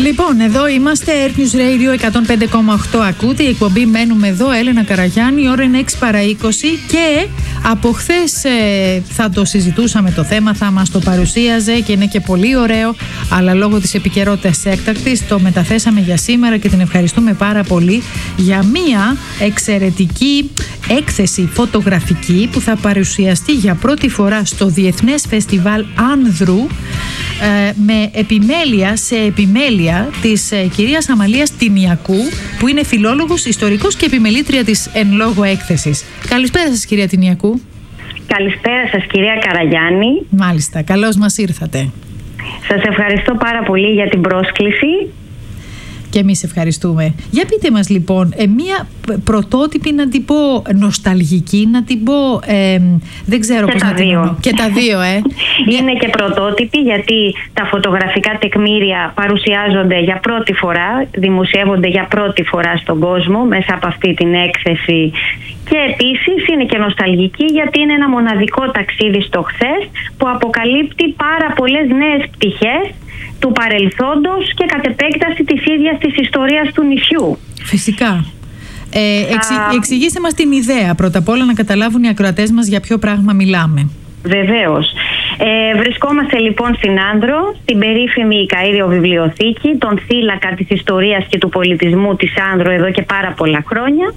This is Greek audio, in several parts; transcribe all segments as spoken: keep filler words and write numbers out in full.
Λοιπόν, εδώ είμαστε, Earth News Radio εκατόν πέντε κόμμα οκτώ ακούτε, η εκπομπή Μένουμε Εδώ, Έλενα Καραγιάννη, η ώρα είναι έξι παρά είκοσι και από χθες ε, θα το συζητούσαμε το θέμα, θα μας το παρουσίαζε και είναι και πολύ ωραίο, αλλά λόγω της επικαιρότητας έκτακτης το μεταθέσαμε για σήμερα και την ευχαριστούμε πάρα πολύ για μία εξαιρετική έκθεση φωτογραφική που θα παρουσιαστεί για πρώτη φορά στο Διεθνές Φεστιβάλ Άνδρου ε, με επιμέλεια σε επιμέλεια της ε, κυρίας Αμαλίας Τινιακού, που είναι φιλόλογος, ιστορικός και επιμελήτρια της εν λόγω έκθεσης. Καλησπέρα σας, κυρία Τινιακού. Καλησπέρα σας, κυρία Καραγιάννη. Μάλιστα, καλώς μας ήρθατε. Σας ευχαριστώ πάρα πολύ για την πρόσκληση. Και εμείς ευχαριστούμε. Για πείτε μας λοιπόν, ε, μία πρωτότυπη, να την πω νοσταλγική, να την πω, ε, δεν ξέρω και πώς τα να την δύο. πω. Και τα δύο, ε. Είναι και πρωτότυπη, γιατί τα φωτογραφικά τεκμήρια παρουσιάζονται για πρώτη φορά, δημοσιεύονται για πρώτη φορά στον κόσμο μέσα από αυτή την έκθεση. Και επίσης είναι και νοσταλγική, γιατί είναι ένα μοναδικό ταξίδι στο χθες που αποκαλύπτει πάρα πολλές νέες πτυχές του παρελθόντος και κατ' επέκταση της ίδιας της ιστορίας του νησιού. Φυσικά. Ε, εξη, εξηγήστε μας την ιδέα πρώτα απ' όλα, να καταλάβουν οι ακροατές μας για ποιο πράγμα μιλάμε. Βεβαίως. Ε, βρισκόμαστε λοιπόν στην Άνδρο, στην περίφημη Καΐριο Βιβλιοθήκη, τον θύλακα της ιστορίας και του πολιτισμού της Άνδρου εδώ και πάρα πολλά χρόνια.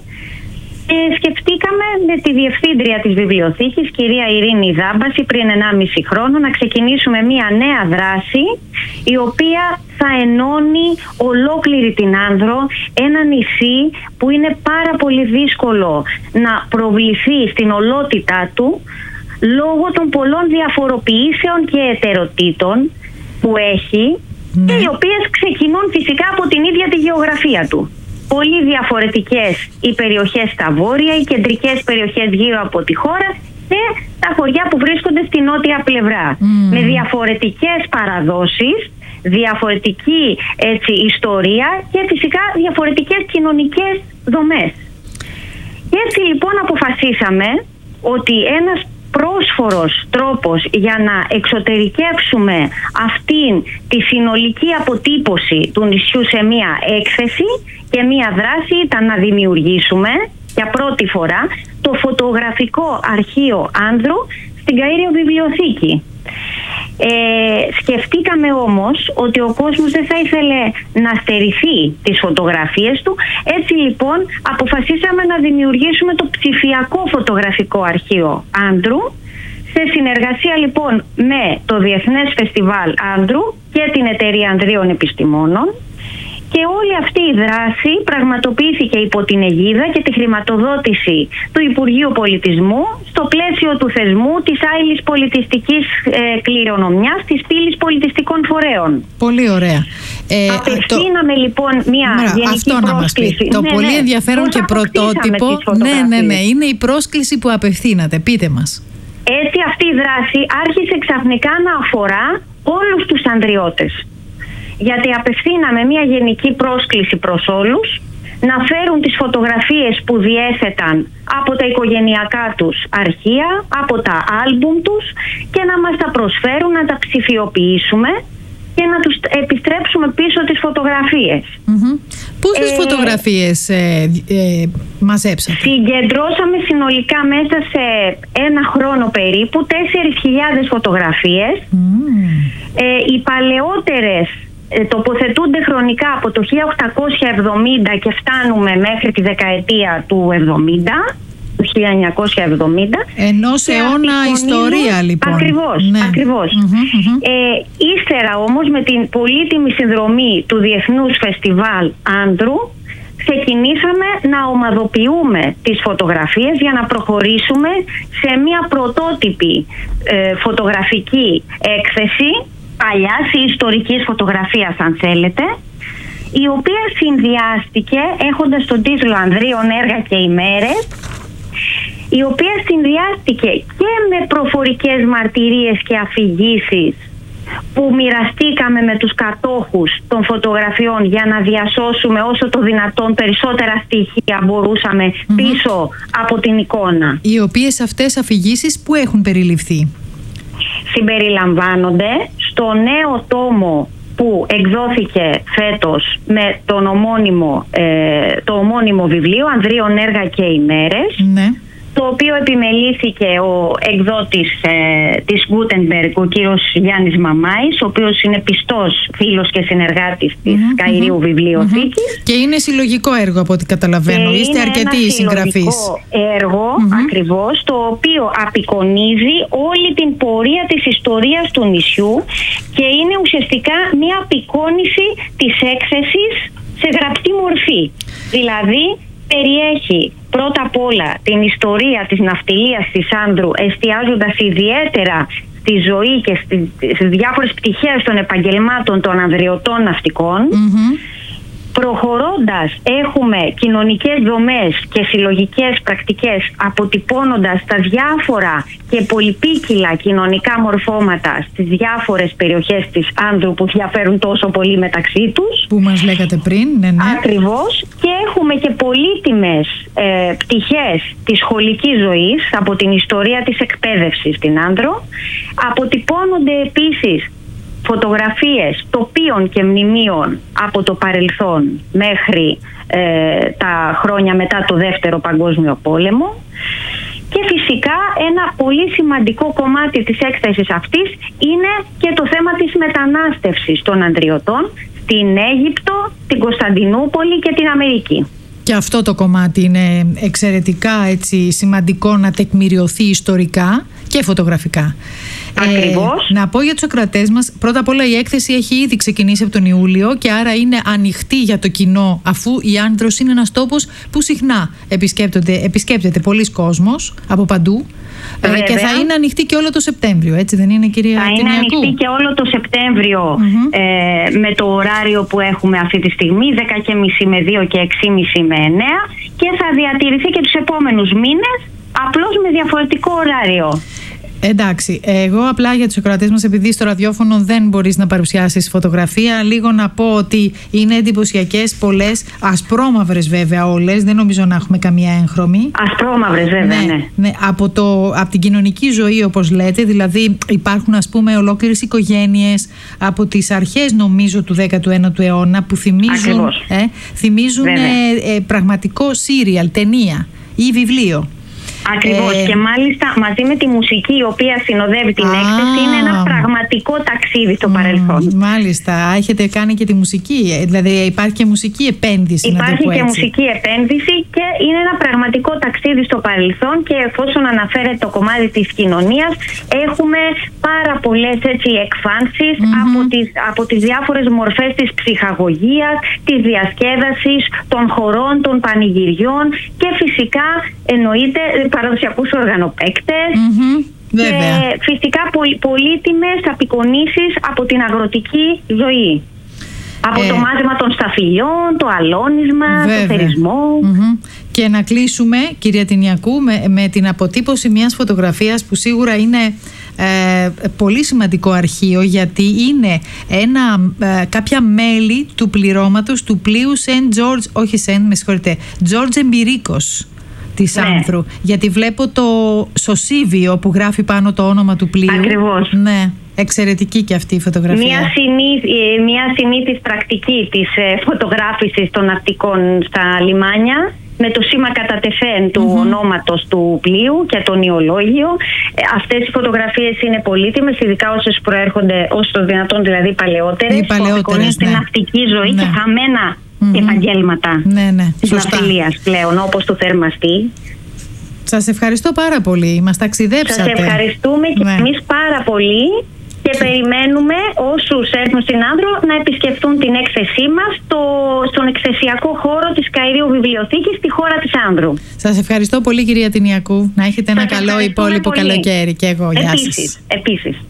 Ε, σκεφτήκαμε με τη διευθύντρια της βιβλιοθήκης, κυρία Ειρήνη Δάμπαση, πριν ενάμιση χρόνο να ξεκινήσουμε μια νέα δράση, η οποία θα ενώνει ολόκληρη την Άνδρο, ένα νησί που είναι πάρα πολύ δύσκολο να προβληθεί στην ολότητά του λόγω των πολλών διαφοροποιήσεων και ετεροτήτων που έχει, mm. και οι οποίες ξεκινούν φυσικά από την ίδια τη γεωγραφία του. Πολύ διαφορετικές οι περιοχές στα βόρεια, οι κεντρικές περιοχές γύρω από τη χώρα και τα χωριά που βρίσκονται στη νότια πλευρά. Mm. Με διαφορετικές παραδόσεις, διαφορετική έτσι, ιστορία και φυσικά διαφορετικές κοινωνικές δομές. Και έτσι λοιπόν αποφασίσαμε ότι ένας πρόσφορος τρόπος για να εξωτερικεύσουμε αυτήν τη συνολική αποτύπωση του νησιού σε μία έκθεση και μία δράση ήταν να δημιουργήσουμε για πρώτη φορά το φωτογραφικό αρχείο Άνδρου στην Καΐριο Βιβλιοθήκη. Ε, σκεφτήκαμε όμως ότι ο κόσμος δεν θα ήθελε να στερηθεί τις φωτογραφίες του, έτσι λοιπόν αποφασίσαμε να δημιουργήσουμε το ψηφιακό φωτογραφικό αρχείο Άνδρου, σε συνεργασία λοιπόν με το Διεθνές Φεστιβάλ Άνδρου και την Εταιρεία Ανδρίων Επιστημόνων. Και όλη αυτή η δράση πραγματοποιήθηκε υπό την αιγίδα και τη χρηματοδότηση του Υπουργείου Πολιτισμού στο πλαίσιο του θεσμού της άειλης πολιτιστικής ε, κληρονομιάς της πύλης πολιτιστικών φορέων. Πολύ ωραία. Ε, Απευθύναμε το... λοιπόν μια Μέρα, γενική αυτό πρόσκληση. Να μας πει. Το ναι, πολύ ναι, ενδιαφέρον και πρωτότυπο. Ναι, ναι, ναι. Είναι η πρόσκληση που απευθύνατε. Πείτε μας. Έτσι αυτή η δράση άρχισε ξαφνικά να αφορά όλους τους ανδριώτες. Γιατί απευθύναμε μια γενική πρόσκληση προς όλους να φέρουν τις φωτογραφίες που διέθεταν από τα οικογενειακά τους αρχεία, από τα άλμπουμ τους και να μας τα προσφέρουν, να τα ψηφιοποιήσουμε και να τους επιστρέψουμε πίσω τις φωτογραφίες. Mm-hmm. Πόσες ε, φωτογραφίες ε, ε, μαζέψατε? Συγκεντρώσαμε συνολικά μέσα σε ένα χρόνο περίπου τέσσερις χιλιάδες φωτογραφίες. Mm. Ε, οι παλαιότερες τοποθετούνται χρονικά από το χίλια οκτακόσια εβδομήντα και φτάνουμε μέχρι τη δεκαετία του εβδομήντα, του χίλια εννιακόσια εβδομήντα. Ενός αιώνα ιστορία λοιπόν. Ακριβώς, ναι. ακριβώς. Mm-hmm, mm-hmm. Ε, ύστερα όμως με την πολύτιμη συνδρομή του Διεθνούς Φεστιβάλ Άνδρου ξεκινήσαμε να ομαδοποιούμε τις φωτογραφίες για να προχωρήσουμε σε μια πρωτότυπη ε, φωτογραφική έκθεση παλιάς ή ιστορικής φωτογραφίας αν θέλετε, η οποία συνδυάστηκε έχοντας τον τίτλο Ανδρίων έργα και ημέρες, η οποία συνδυάστηκε και με προφορικές μαρτυρίες και αφηγήσεις που μοιραστήκαμε με τους κατόχους των φωτογραφιών για να διασώσουμε όσο το δυνατόν περισσότερα στοιχεία μπορούσαμε mm-hmm. πίσω από την εικόνα. Οι οποίες αυτές αφηγήσεις που έχουν περιληφθεί? Συμπεριλαμβάνονται στο νέο τόμο που εκδόθηκε φέτος με τον ομώνυμο, ε, το ομώνυμο βιβλίο «Ανδρίων έργα και ημέρες», ναι. το οποίο επιμελήθηκε ο εκδότης ε, της Gutenberg, ο κύριος Γιάννης Μαμάης, ο οποίος είναι πιστός φίλος και συνεργάτης της mm-hmm, Καηρίου mm-hmm, Βιβλιοθήκης. Mm-hmm. Και είναι συλλογικό έργο από ό,τι καταλαβαίνω. Και είστε αρκετοί οι συγγραφείς. Είναι συλλογικό έργο, mm-hmm. ακριβώς, το οποίο απεικονίζει όλη την πορεία της ιστορίας του νησιού και είναι ουσιαστικά μια απεικόνιση της έκθεσης σε γραπτή μορφή. Δηλαδή, περιέχει πρώτα απ' όλα την ιστορία της ναυτιλίας της Άνδρου, εστιάζοντας ιδιαίτερα στη ζωή και στις διάφορες πτυχές των επαγγελμάτων των ανδριωτών ναυτικών. Mm-hmm. Προχωρώντας, έχουμε κοινωνικές δομές και συλλογικές πρακτικές, αποτυπώνοντας τα διάφορα και πολυπίκυλα κοινωνικά μορφώματα στις διάφορες περιοχές της Άνδρου που διαφέρουν τόσο πολύ μεταξύ τους. Που μας λέγατε πριν, ναι, ναι. Ακριβώς. Και έχουμε και πολύτιμες ε, πτυχές της σχολικής ζωής από την ιστορία της εκπαίδευσης στην Άνδρο. Αποτυπώνονται επίσης φωτογραφίες τοπίων και μνημείων από το παρελθόν μέχρι ε, τα χρόνια μετά το Δεύτερο Παγκόσμιο Πόλεμο. Και φυσικά ένα πολύ σημαντικό κομμάτι της έκθεσης αυτής είναι και το θέμα της μετανάστευσης των ανδριωτών στην Αίγυπτο, την Κωνσταντινούπολη και την Αμερική. Και αυτό το κομμάτι είναι εξαιρετικά έτσι, σημαντικό να τεκμηριωθεί ιστορικά και φωτογραφικά. Ακριβώς. Ε, να πω για τους ακροατές μας, πρώτα απ' όλα η έκθεση έχει ήδη ξεκινήσει από τον Ιούλιο και άρα είναι ανοιχτή για το κοινό, αφού η Άνδρος είναι ένας τόπος που συχνά επισκέπτεται πολλοί κόσμος από παντού. Ε, και θα είναι ανοιχτή και όλο το Σεπτέμβριο, έτσι δεν είναι, κυρία Θα Τινιακού? Είναι ανοιχτή και όλο το Σεπτέμβριο mm-hmm. ε, με το ωράριο που έχουμε αυτή τη στιγμή, δέκα και μισή με δύο και έξι και μισή με εννέα, και θα διατηρηθεί και τους επόμενους μήνες, απλώς με διαφορετικό ωράριο. Εντάξει, εγώ απλά για τους ακροατές μας, επειδή στο ραδιόφωνο δεν μπορείς να παρουσιάσεις φωτογραφία, λίγο να πω ότι είναι εντυπωσιακές, πολλές, ασπρόμαυρες βέβαια όλες, δεν νομίζω να έχουμε καμία έγχρωμη. Ασπρόμαυρες βέβαια, ναι. ναι. ναι από, το, από την κοινωνική ζωή, όπως λέτε, δηλαδή υπάρχουν ας πούμε ολόκληρες οικογένειες από τις αρχές νομίζω του δέκατου ένατου αιώνα που θυμίζουν, ε, θυμίζουν ε, ε, πραγματικό σύριαλ, ταινία ή βιβλίο. Ακριβώς. Ε... Και μάλιστα μαζί με τη μουσική η οποία συνοδεύει την ah. έκθεση, είναι ένα πραγματικό ταξίδι στο mm, παρελθόν. Μάλιστα. Έχετε κάνει και τη μουσική, δηλαδή υπάρχει και μουσική επένδυση. Υπάρχει να το και μουσική επένδυση και είναι ένα πραγματικό ταξίδι στο παρελθόν, και εφόσον αναφέρεται το κομμάτι της κοινωνίας, έχουμε πάρα πολλές έτσι εκφάνσεις mm-hmm. από, τις, από τις διάφορες μορφές της ψυχαγωγίας, της διασκέδασης, των χορών, των πανηγυριών και φυσικά εννοείται παραδοσιακούς οργανοπαίκτες mm-hmm, και φυσικά πολυ, πολύτιμες απεικονίσεις από την αγροτική ζωή. Από ε, το μάζεμα των σταφυλιών, το αλώνισμα, βέβαια. το θερισμό. Mm-hmm. Και να κλείσουμε, κυρία Τινιακού, με, με την αποτύπωση μιας φωτογραφίας που σίγουρα είναι ε, πολύ σημαντικό αρχείο, γιατί είναι ένα, ε, κάποια μέλη του πληρώματος του πλοίου Σεντ Τζόρτζ, όχι Σεντ, με συγχωρείτε, Τζόρτζ Εμπειρίκος της ναι. Άνθρου, γιατί βλέπω το σωσίβιο που γράφει πάνω το όνομα του πλοίου. Ακριβώς. Ναι, εξαιρετική και αυτή η φωτογραφία. Μια, συνή, μια συνήθις πρακτική της φωτογράφησης των ναυτικών στα λιμάνια, με το σήμα κατά τεφέν του mm-hmm. ονόματος του πλοίου και το νεολόγιο. Αυτές οι φωτογραφίες είναι πολύτιμες, ειδικά όσες προέρχονται όσο το δυνατόν δηλαδή παλαιότερες, που απεικονίζουν την ναυτική ζωή ναι. και χαμένα mm-hmm. επαγγέλματα ναι, ναι. της ναυτιλίας πλέον, όπως το θερμαστή. Σας ευχαριστώ πάρα πολύ, μας ταξιδέψατε. Σας ευχαριστούμε και ναι. εμείς πάρα πολύ. Και περιμένουμε όσους έρθουν στην Άνδρο να επισκεφτούν την έκθεσή μας στο, στον εκθεσιακό χώρο της Καηρίου Βιβλιοθήκης στη χώρα της Άνδρου. Σας ευχαριστώ πολύ, κυρία Τινιακού. Να έχετε ένα σας καλό υπόλοιπο πολύ. καλοκαίρι. Και εγώ. Γεια σας. Επίσης. Επίσης.